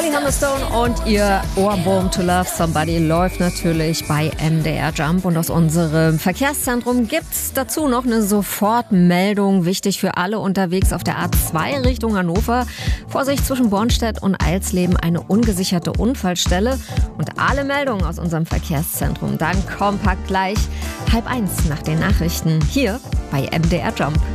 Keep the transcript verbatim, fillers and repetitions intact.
Holly Humberstone und ihr Ohrwurm To Love Somebody läuft natürlich bei M D R Jump. Und aus unserem Verkehrszentrum gibt's dazu noch eine Sofortmeldung. Wichtig für alle unterwegs auf der A zwei Richtung Hannover. Vorsicht, zwischen Bornstedt und Eilsleben eine ungesicherte Unfallstelle. Und alle Meldungen aus unserem Verkehrszentrum dann kompakt gleich halb eins nach den Nachrichten hier bei M D R Jump.